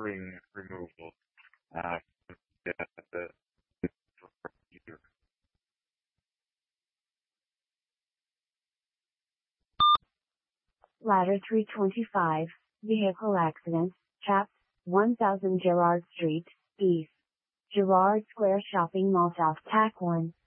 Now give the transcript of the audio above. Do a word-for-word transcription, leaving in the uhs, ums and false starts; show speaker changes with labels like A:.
A: ring removal. Uh, yeah, the,
B: Ladder three twenty-five, Vehicle Accident, Chaps, one thousand Gerrard Street, East. Gerrard Square Shopping Mall South Tack one.